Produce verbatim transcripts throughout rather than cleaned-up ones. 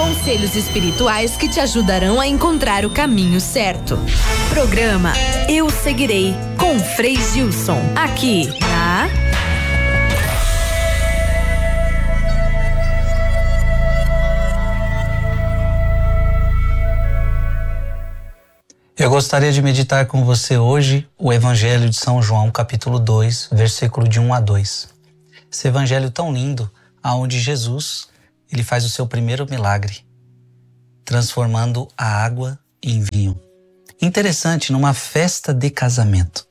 Conselhos espirituais que te ajudarão a encontrar o caminho certo. Programa Eu Seguirei, com Frei Gilson, aqui na... Eu gostaria de meditar com você hoje o Evangelho de São João, capítulo dois, versículo de um a dois. Esse evangelho tão lindo, aonde Jesus, ele faz o seu primeiro milagre, transformando a água em vinho. Interessante, numa festa de casamento.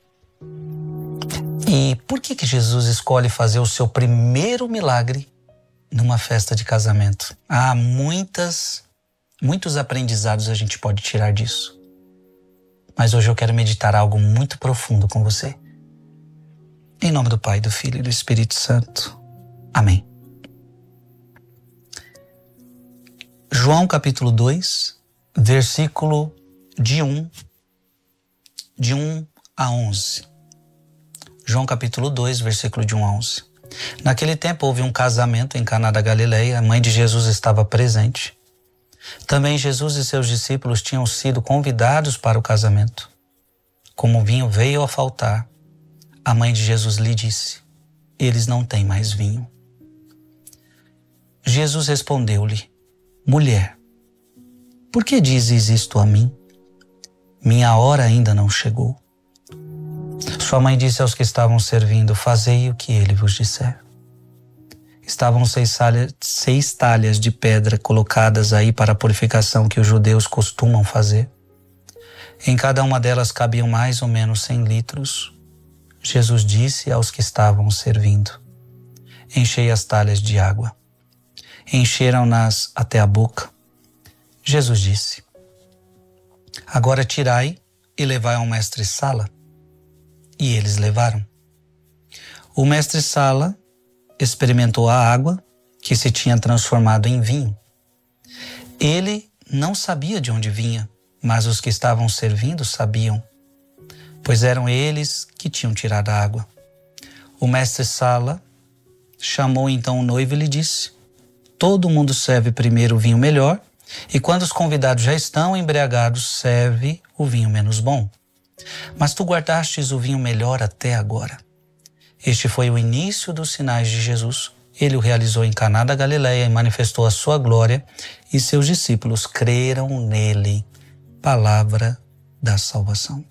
E por que que Jesus escolhe fazer o seu primeiro milagre numa festa de casamento? Há muitas, muitos aprendizados a gente pode tirar disso. Mas hoje eu quero meditar algo muito profundo com você. Em nome do Pai, do Filho e do Espírito Santo. Amém. João capítulo dois, versículo de um, de um a onze. João capítulo dois, versículo de um a onze. Naquele tempo houve um casamento em Caná da Galileia, a mãe de Jesus estava presente. Também Jesus e seus discípulos tinham sido convidados para o casamento. Como o vinho veio a faltar, a mãe de Jesus lhe disse: eles não têm mais vinho. Jesus respondeu-lhe: mulher, por que dizes isto a mim? Minha hora ainda não chegou. Sua mãe disse aos que estavam servindo: fazei o que ele vos disser. Estavam seis, talhas, seis talhas de pedra colocadas aí para a purificação que os judeus costumam fazer. Em cada uma delas cabiam mais ou menos cem litros. Jesus disse aos que estavam servindo: enchei as talhas de água. Encheram-nas até a boca. Jesus disse: agora tirai e levai ao mestre-sala. E eles levaram. O mestre-sala experimentou a água que se tinha transformado em vinho. Ele não sabia de onde vinha, mas os que estavam servindo sabiam, pois eram eles que tinham tirado a água. O mestre-sala chamou então o noivo e lhe disse: todo mundo serve primeiro o vinho melhor, e quando os convidados já estão embriagados, serve o vinho menos bom. Mas tu guardastes o vinho melhor até agora. Este foi o início dos sinais de Jesus. Ele o realizou em Caná da Galileia e manifestou a sua glória, e seus discípulos creram nele. Palavra da salvação.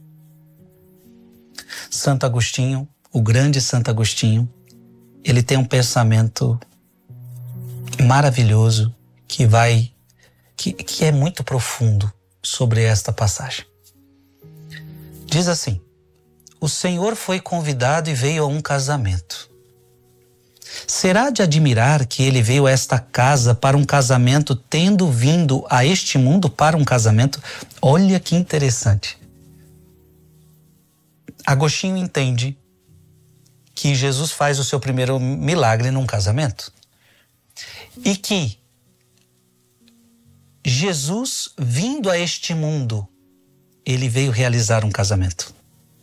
Santo Agostinho, o grande Santo Agostinho, ele tem um pensamento maravilhoso que vai, que, que é muito profundo sobre esta passagem. Diz assim: o Senhor foi convidado e veio a um casamento. Será de admirar que ele veio a esta casa para um casamento, tendo vindo a este mundo para um casamento? Olha que interessante. Agostinho entende que Jesus faz o seu primeiro milagre num casamento. E que Jesus, vindo a este mundo, ele veio realizar um casamento.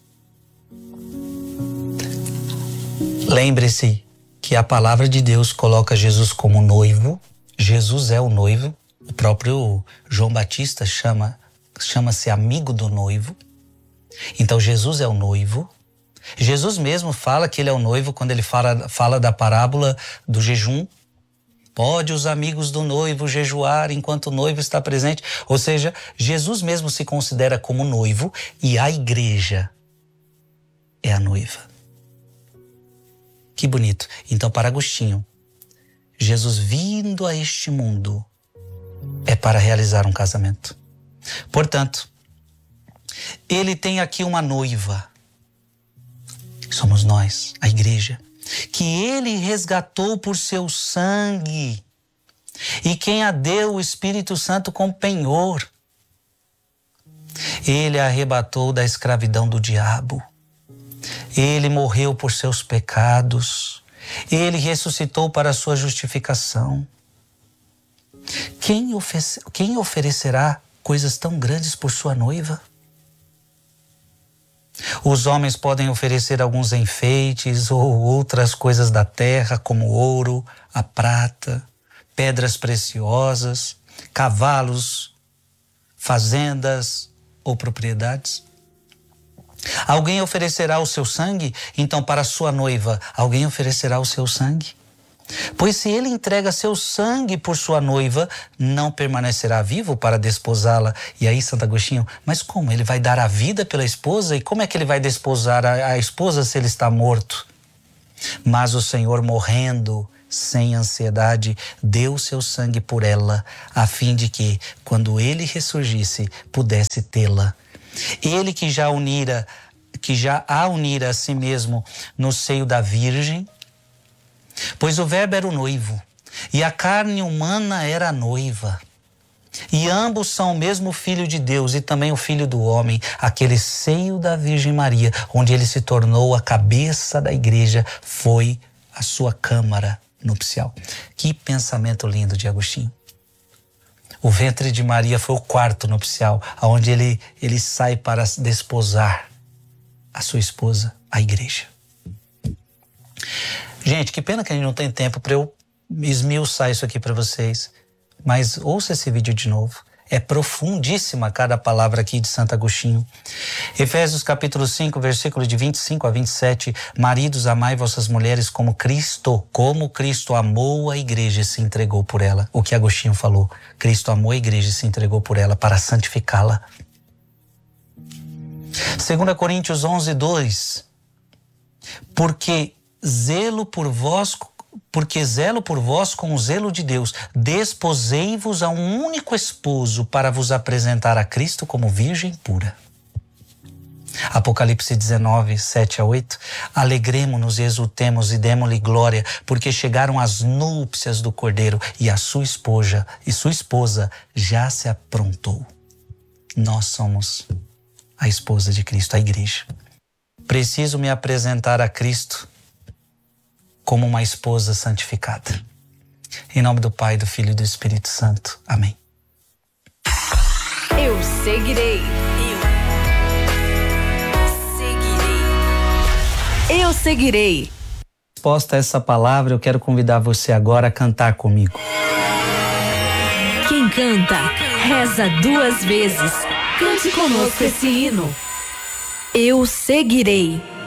Lembre-se que a palavra de Deus coloca Jesus como noivo. Jesus é o noivo. O próprio João Batista chama, chama-se amigo do noivo. Então Jesus é o noivo. Jesus mesmo fala que ele é o noivo quando ele fala, fala da parábola do jejum. Pode os amigos do noivo jejuar enquanto o noivo está presente? Ou seja, Jesus mesmo se considera como noivo e a igreja é a noiva. Que bonito. Então, para Agostinho, Jesus vindo a este mundo é para realizar um casamento. Portanto, ele tem aqui uma noiva. Somos nós, a igreja, que ele resgatou por seu sangue e quem a deu o Espírito Santo com penhor. Ele a arrebatou da escravidão do diabo. Ele morreu por seus pecados. Ele ressuscitou para a sua justificação. Quem, ofe- quem oferecerá coisas tão grandes por sua noiva? Os homens podem oferecer alguns enfeites ou outras coisas da terra, como ouro, a prata, pedras preciosas, cavalos, fazendas ou propriedades? Alguém oferecerá o seu sangue? Então, para sua noiva, alguém oferecerá o seu sangue? Pois se ele entrega seu sangue por sua noiva, não permanecerá vivo para desposá-la. E aí, Santo Agostinho, mas como? Ele vai dar a vida pela esposa? E como é que ele vai desposar a, a esposa se ele está morto? Mas o Senhor, morrendo sem ansiedade, deu seu sangue por ela, a fim de que, quando ele ressurgisse, pudesse tê-la. Ele que já unira, que já a unira a si mesmo no seio da Virgem, pois o Verbo era o noivo, e a carne humana era a noiva. E ambos são o mesmo Filho de Deus e também o Filho do homem, aquele seio da Virgem Maria, onde ele se tornou a cabeça da igreja, foi a sua câmara nupcial. Que pensamento lindo de Agostinho. O ventre de Maria foi o quarto nupcial, onde ele, ele sai para desposar a sua esposa, a igreja. Gente, que pena que a gente não tem tempo para eu esmiuçar isso aqui para vocês. Mas ouça esse vídeo de novo. É profundíssima cada palavra aqui de Santo Agostinho. Efésios capítulo cinco, versículo de vinte e cinco a vinte e sete. Maridos, amai vossas mulheres como Cristo, como Cristo amou a igreja e se entregou por ela. O que Agostinho falou. Cristo amou a igreja e se entregou por ela para santificá-la. Segunda Coríntios onze, dois. Porque zelo por vós, porque zelo por vós com o zelo de Deus, desposei-vos a um único esposo para vos apresentar a Cristo como virgem pura. Apocalipse dezenove, sete a oito. Alegremo-nos e exultemos e demo-lhe glória, porque chegaram as núpcias do Cordeiro e a sua esposa, e sua esposa já se aprontou. Nós somos a esposa de Cristo, a igreja. Preciso me apresentar a Cristo como uma esposa santificada. Em nome do Pai, do Filho e do Espírito Santo. Amém. Eu seguirei. Eu seguirei. Eu seguirei. Resposta a essa palavra, eu quero convidar você agora a cantar comigo. Quem canta, reza duas vezes. Cante conosco esse hino. Eu seguirei.